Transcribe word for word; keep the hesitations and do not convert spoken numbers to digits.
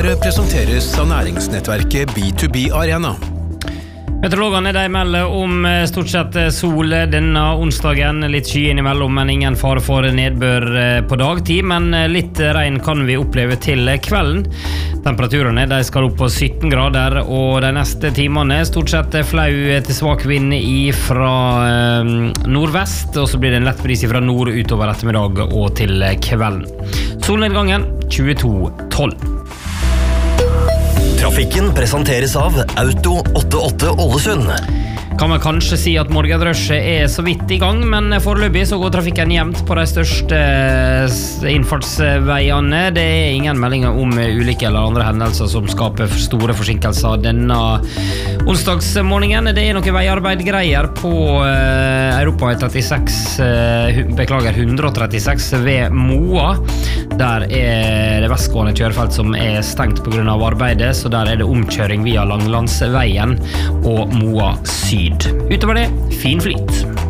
Været presenteres av næringsnettverket B to B Arena. Meteorologene de melder om stort sett sol denne onsdagen, litt sky innimellom, men ingen fare for nedbør på dagtid, men litt regn kan vi oppleve til kvelden. Temperaturene de skal opp på sytten grader, og de neste timene stort sett flau til svak vind fra nordvest, og så blir det en lett bris fra nord utover ettermiddag og til kvelden. Solnedgangen tjueto tolv. Trafikken presenteres av Auto åttiåtte Ålesund. Kan man kanskje si at morgendrøsjet er så vidt i gang, men foreløpig så går trafikken jevnt på de største innfartsveiene. Det er ingen meldinger om ulike eller andre hendelser som skaper store forsinkelser denne onsdagsmorgenen. Det er noen veiarbeidgreier på Europa trettiseks, beklager hundre trettiseks ved Moa. Der er det vestgående kjørefelt som er stengt på grunn av arbeidet, så der er det omkjøring via Langlandsveien og Moa Syd. Utover det, fin flyt.